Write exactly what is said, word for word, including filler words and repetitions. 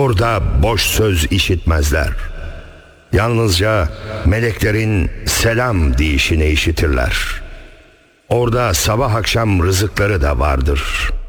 Orada boş söz işitmezler. Yalnızca meleklerin selam deyişini işitirler. Orada sabah akşam rızıkları da vardır.